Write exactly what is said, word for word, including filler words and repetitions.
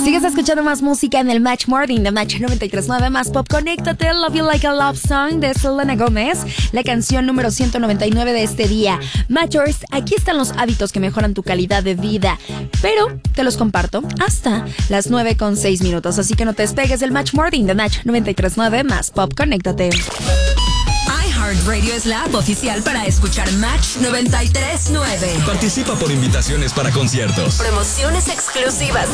Sigues escuchando más música en el Match Morning de Match noventa y tres punto nueve más Pop. Conéctate, Love You Like a Love Song de Selena Gomez, la canción número ciento noventa y nueve de este día. Matchers, aquí están los hábitos que mejoran tu calidad de vida, pero te los comparto hasta las nueve con seis minutos, así que no te despegues del Match Morning de Match noventa y tres punto nueve más Pop. Conéctate. iHeartRadio es la app oficial para escuchar Match noventa y tres punto nueve. Participa por invitaciones para conciertos, promociones exclusivas